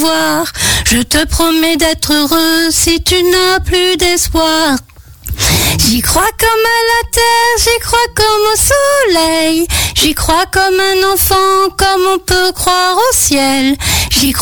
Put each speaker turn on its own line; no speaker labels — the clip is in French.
voir. Je te promets d'être heureux si tu n'as plus d'espoir. J'y crois comme à la terre, j'y crois comme au soleil. J'y crois comme un enfant, comme on peut croire au ciel. J'y crois